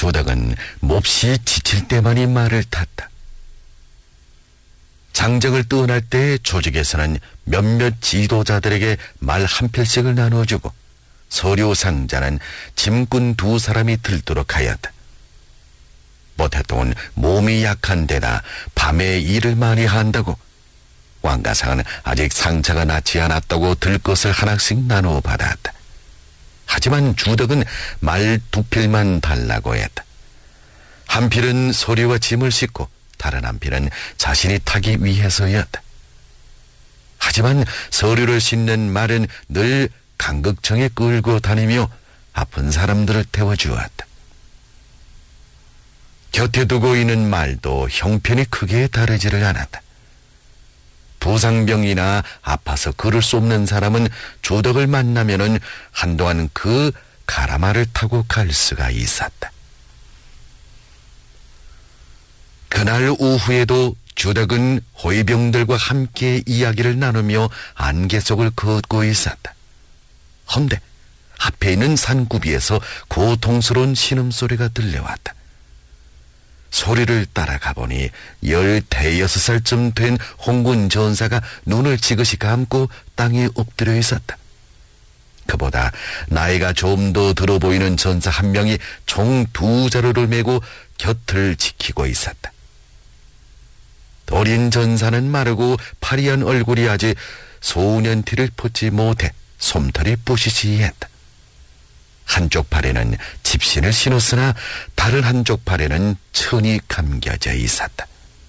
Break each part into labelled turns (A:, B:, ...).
A: 주덕은 몹시 지칠 때만이 말을 탔다. 장정을 떠날 때 조직에서는 몇몇 지도자들에게 말 한 필씩을 나눠주고 서류 상자는 짐꾼 2사람이 들도록 하였다. 모태통은 몸이 약한 데다 밤에 일을 많이 한다고 왕가상은 아직 상처가 낫지 않았다고 들 것을 하나씩 나누어 받았다. 하지만 주덕은 말 2필만 달라고 했다. 한 필은 서류와 짐을 싣고 다른 한 필은 자신이 타기 위해서였다. 하지만 서류를 싣는 말은 늘 강극청에 끌고 다니며 아픈 사람들을 태워주었다. 곁에 두고 있는 말도 형편이 크게 다르지를 않았다. 부상병이나 아파서 걸을 수 없는 사람은 주덕을 만나면은 한동안 그 가라마를 타고 갈 수가 있었다. 그날 오후에도 주덕은 호위병들과 함께 이야기를 나누며 안개 속을 걷고 있었다. 헌데 앞에 있는 산구비에서 고통스러운 신음소리가 들려왔다. 소리를 따라가 보니 15살 된 홍군 전사가 눈을 지그시 감고 땅에 엎드려 있었다. 그보다 나이가 좀 더 들어 보이는 전사 한 명이 총 2자루를 메고 곁을 지키고 있었다. 어린 전사는 마르고 파리한 얼굴이 아직 소년티를 벗지 못해 솜털이 부시시했다. 한쪽 팔에는 집신을 신었으나 다른 한쪽 팔에는 천이 감겨져 있었다.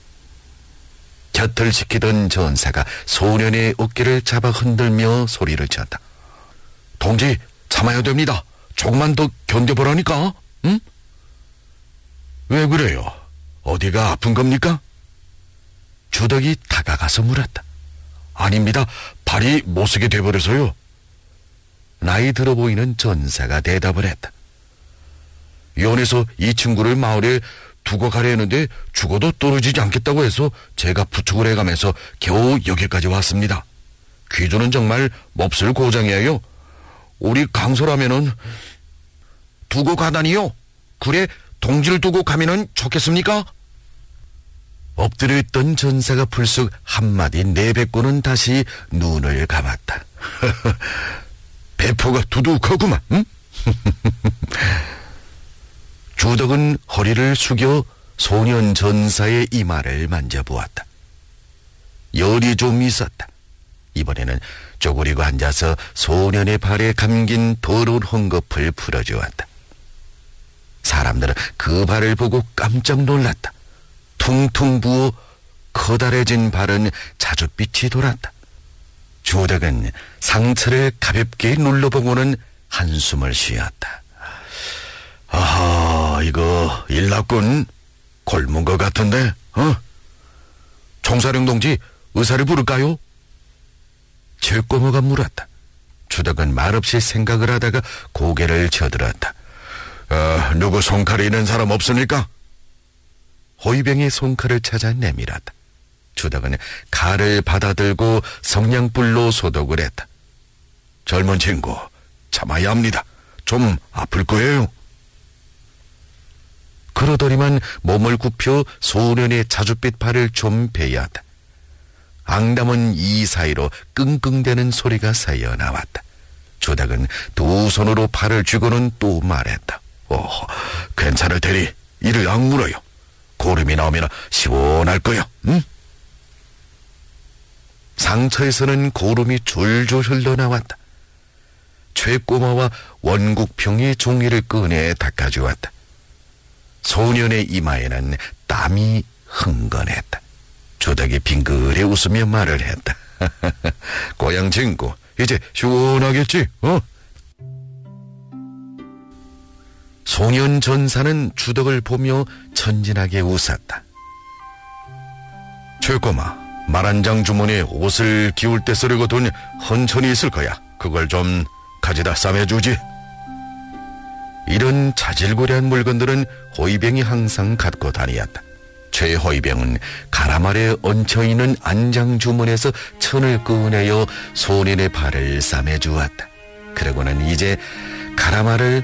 A: 곁을 지키던 전사가 소년의 어깨를 잡아 흔들며 소리를 쳤다. 동지, 참아야 됩니다. 조금만 더 견뎌보라니까. 응? 왜 그래요? 어디가 아픈 겁니까? 주덕이 다가가서 물었다. 아닙니다. 발이 못쓰게 돼버려서요. 나이 들어 보이는 전사가 대답을 했다. 연에서 이 친구를 마을에 두고 가려 했는데 죽어도 떨어지지 않겠다고 해서 제가 부축을 해가면서 겨우 여기까지 왔습니다. 귀주는 정말 몹쓸 고장이에요. 우리 강소라면은 두고 가다니요? 그래 동지를 두고 가면은 좋겠습니까? 엎드려 있던 전사가 불쑥 한마디 내뱉고는 다시 눈을 감았다. 배포가 두둑하구만. 응? 주덕은 허리를 숙여 소년 전사의 이마를 만져보았다. 열이 좀 있었다. 이번에는 쪼그리고 앉아서 소년의 발에 감긴 더러운 헝겊을 풀어주었다. 사람들은 그 발을 보고 깜짝 놀랐다. 퉁퉁 부어 커다래진 발은 자줏빛이 돌았다. 주덕은 상처를 가볍게 눌러보고는 한숨을 쉬었다. 아하, 이거 일났군. 굶은 것 같은데, 총사령 동지, 의사를 부를까요? 최꼬모가 물었다. 주덕은 말없이 생각을 하다가 고개를 쳐들었다. 누구 손칼이 있는 사람 없습니까? 호위병이 손칼을 찾아 내밀었다. 주덕은 칼을 받아들고 성냥불로 소독을 했다. 젊은 친구, 참아야 합니다. 좀 아플 거예요. 그러더니만 몸을 굽혀 소년의 자줏빛 발을 좀 베었다. 앙담은 이 사이로 끙끙대는 소리가 새어나왔다. 주덕은 2손으로 팔을 쥐고는 또 말했다. 괜찮을 테니 이를 악물어요. 고름이 나오면 시원할 거야. 응? 상처에서는 고름이 줄줄 흘러나왔다. 최꼬마와 원국평이 종이를 꺼내 닦아주었다. 소년의 이마에는 땀이 흥건했다. 주덕이 빙그레 웃으며 말을 했다. 고향 친구, 이제 시원하겠지? 소년 전사는 주덕을 보며 천진하게 웃었다. 최꼬마, 말 한 장 주머니에 옷을 기울 때 쓰려고 돈 헌천이 있을 거야. 그걸 좀 가져다 싸매주지. 이런 자질구레한 물건들은 호위병이 항상 갖고 다니었다. 최호위병은 가라말에 얹혀있는 안장 주머니에서 천을 꺼내어 소년의 발을 싸매주었다. 그러고는 이제 가라말을